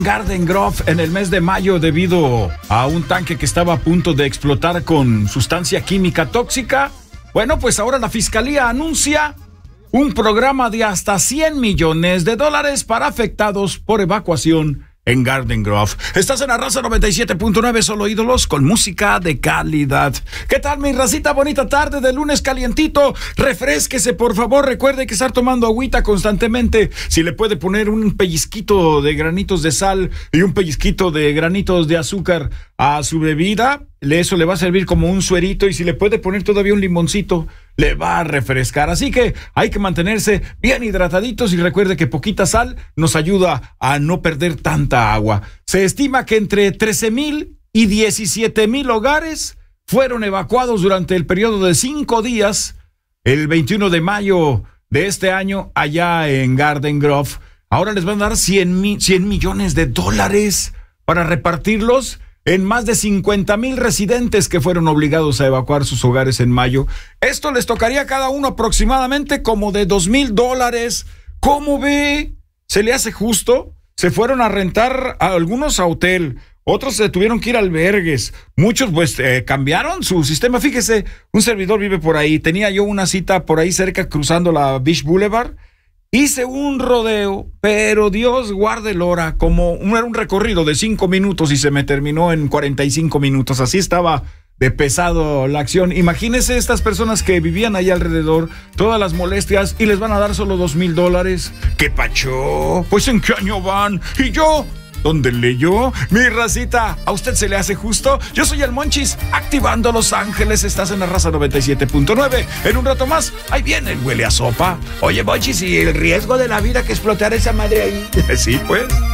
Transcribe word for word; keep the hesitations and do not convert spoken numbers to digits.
Garden Grove en el mes de mayo debido a un tanque que estaba a punto de explotar con sustancia química tóxica. Bueno, pues ahora la fiscalía anuncia un programa de hasta cien millones de dólares para afectados por evacuación en Garden Grove. Estás en la Raza noventa y siete punto nueve, solo ídolos con música de calidad. ¿Qué tal, mi racita? Bonita tarde de lunes calientito. Refrésquese, por favor. Recuerde que estar tomando agüita constantemente. Si le puede poner un pellizquito de granitos de sal y un pellizquito de granitos de azúcar a su bebida, eso le va a servir como un suerito, y si le puede poner todavía un limoncito, le va a refrescar. Así que hay que mantenerse bien hidrataditos y recuerde que poquita sal nos ayuda a no perder tanta agua. Se estima que entre trece mil y diecisiete mil hogares fueron evacuados durante el periodo de cinco días, el veintiuno de mayo de este año, allá en Garden Grove. Ahora les van a dar cien millones de dólares para repartirlos en más de cincuenta mil residentes que fueron obligados a evacuar sus hogares en mayo. Esto les tocaría a cada uno aproximadamente como de dos mil dólares. ¿Cómo ve? ¿Se le hace justo? Se fueron a rentar a algunos a hotel, otros se tuvieron que ir a albergues, muchos pues eh, cambiaron su sistema. Fíjese, un servidor vive por ahí, tenía yo una cita por ahí cerca cruzando la Beach Boulevard. Hice un rodeo, pero Dios guarde el hora, como un, era un recorrido de cinco minutos y se me terminó en cuarenta y cinco minutos. Así estaba de pesado la acción. Imagínense estas personas que vivían ahí alrededor, todas las molestias, y les van a dar solo dos mil dólares. ¿Qué pacho? Pues ¿en qué año van? ¿Y yo? ¿Dónde leyó? Mi racita, ¿a usted se le hace justo? Yo soy el Monchis, activando Los Ángeles. Estás en la Raza noventa y siete punto nueve. En un rato más, ahí viene el huele a sopa. Oye, Monchis, ¿y el riesgo de la vida que explotar esa madre ahí? Sí, pues.